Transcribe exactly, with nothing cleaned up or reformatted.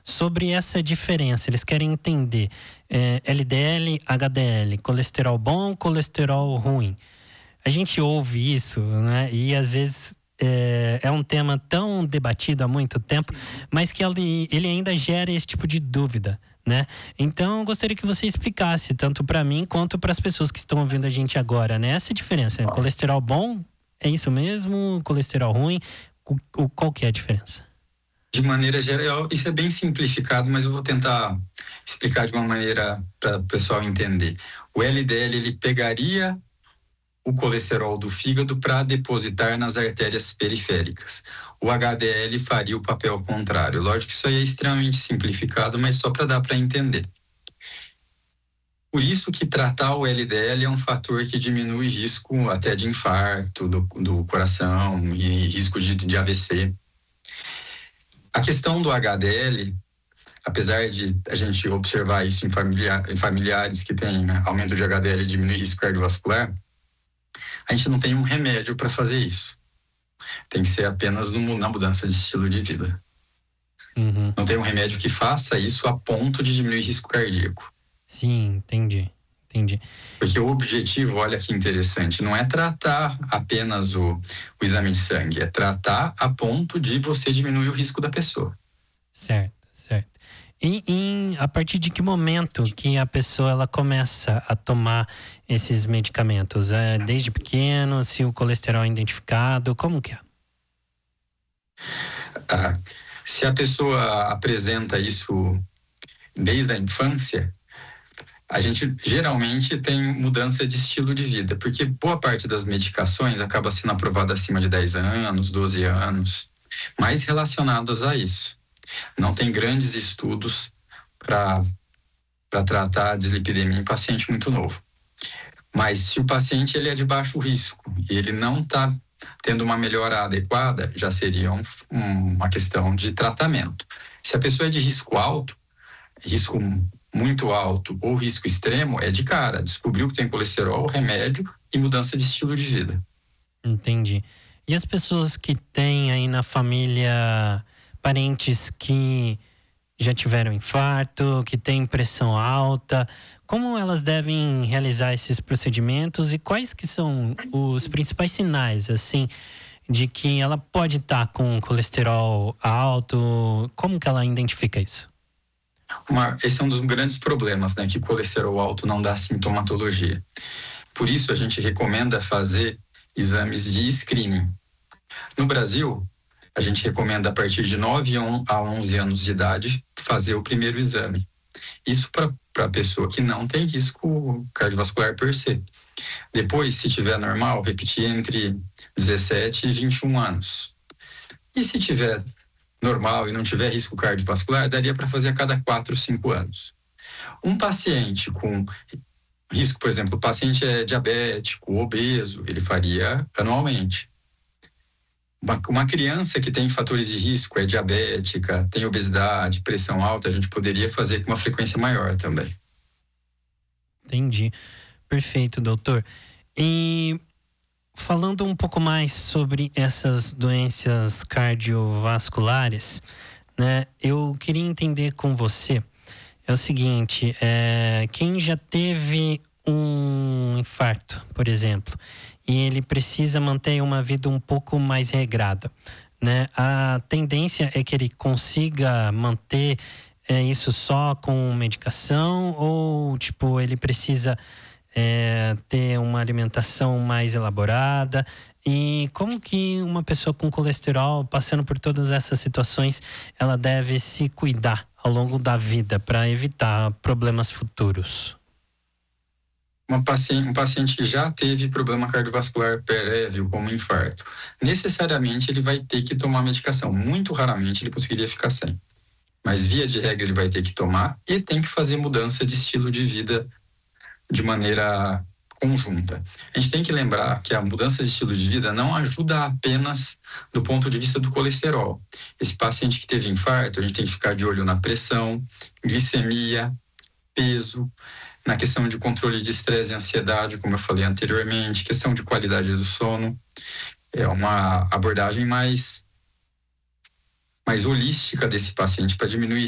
sobre essa diferença. Eles querem entender é, L D L, H D L, colesterol bom, colesterol ruim. A gente ouve isso, né? E às vezes é, é um tema tão debatido há muito tempo, mas que ele, ele ainda gera esse tipo de dúvida, né? Então eu gostaria que você explicasse, tanto para mim quanto para as pessoas que estão ouvindo a gente agora, né? Essa diferença, né? Colesterol bom, é isso mesmo? Colesterol ruim? O, o, qual que é a diferença? De maneira geral, isso é bem simplificado, mas eu vou tentar explicar de uma maneira para o pessoal entender. O L D L, ele pegaria o colesterol do fígado para depositar nas artérias periféricas. O H D L faria o papel contrário. Lógico que isso aí é extremamente simplificado, mas só para dar para entender. Por isso que tratar o L D L é um fator que diminui risco até de infarto do, do coração e risco de, de A V C. A questão do H D L, apesar de a gente observar isso em, familiar, em familiares que têm, né, aumento de H D L e diminui risco cardiovascular, a gente não tem um remédio para fazer isso. Tem que ser apenas no, na mudança de estilo de vida. Uhum. Não tem um remédio que faça isso a ponto de diminuir risco cardíaco. Sim, entendi, entendi. Porque o objetivo, olha que interessante, não é tratar apenas o, o exame de sangue, é tratar a ponto de você diminuir o risco da pessoa. Certo, certo. E em, a partir de que momento que a pessoa ela começa a tomar esses medicamentos? É desde pequeno, se o colesterol é identificado, como que é? Ah, se a pessoa apresenta isso desde a infância, a gente geralmente tem mudança de estilo de vida, porque boa parte das medicações acaba sendo aprovada acima de dez anos, doze anos, mais relacionadas a isso. Não tem grandes estudos para para tratar a dislipidemia em paciente muito novo. Mas se o paciente ele é de baixo risco e ele não está tendo uma melhora adequada, já seria um, um, uma questão de tratamento. Se a pessoa é de risco alto, risco muito alto ou risco extremo, é de cara. Descobriu que tem colesterol, remédio e mudança de estilo de vida. Entendi. E as pessoas que têm aí na família parentes que já tiveram infarto, que têm pressão alta, como elas devem realizar esses procedimentos e quais que são os principais sinais, assim, de que ela pode estar com colesterol alto? Como que ela identifica isso? Uma, esse é um dos grandes problemas, né? Que o colesterol alto não dá sintomatologia. Por isso a gente recomenda fazer exames de screening. No Brasil, a gente recomenda a partir de nove a onze anos de idade fazer o primeiro exame. Isso para a pessoa que não tem risco cardiovascular per se. Depois, se tiver normal, repetir entre dezessete e vinte e um anos. E se tiver normal e não tiver risco cardiovascular, daria para fazer a cada quatro, cinco anos. Um paciente com risco, por exemplo, o paciente é diabético, obeso, ele faria anualmente. Uma, uma criança que tem fatores de risco, é diabética, tem obesidade, pressão alta, a gente poderia fazer com uma frequência maior também. Entendi. Perfeito, doutor. E falando um pouco mais sobre essas doenças cardiovasculares, né? Eu queria entender com você, é o seguinte, é, quem já teve um infarto, por exemplo, e ele precisa manter uma vida um pouco mais regrada, né? A tendência é que ele consiga manter é, isso só com medicação ou, tipo, ele precisa é, ter uma alimentação mais elaborada? E como que uma pessoa com colesterol, passando por todas essas situações, ela deve se cuidar ao longo da vida para evitar problemas futuros? Uma paciente, um paciente que já teve problema cardiovascular prévio, como infarto, necessariamente ele vai ter que tomar medicação. Muito raramente ele conseguiria ficar sem. Mas via de regra ele vai ter que tomar e tem que fazer mudança de estilo de vida de maneira conjunta. A gente tem que lembrar que a mudança de estilo de vida não ajuda apenas do ponto de vista do colesterol. Esse paciente que teve infarto, a gente tem que ficar de olho na pressão, glicemia, peso, na questão de controle de estresse e ansiedade, como eu falei anteriormente, questão de qualidade do sono. É uma abordagem mais, mais holística desse paciente para diminuir